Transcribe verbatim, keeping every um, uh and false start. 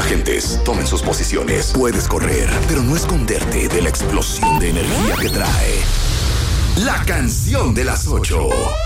Agentes, tomen sus posiciones. Puedes correr, pero no esconderte de la explosión de energía que trae la canción de las ocho.